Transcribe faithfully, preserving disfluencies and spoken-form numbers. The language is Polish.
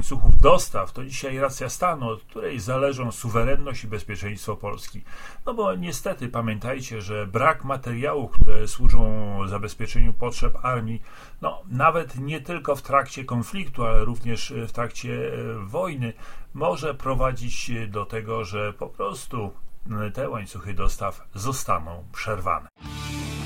łańcuchów dostaw to dzisiaj racja stanu, od której zależą suwerenność i bezpieczeństwo Polski. No bo niestety pamiętajcie, że brak materiałów, które służą zabezpieczeniu potrzeb armii, no nawet nie tylko w trakcie konfliktu, ale również w trakcie wojny, może prowadzić do tego, że po prostu te łańcuchy dostaw zostaną przerwane.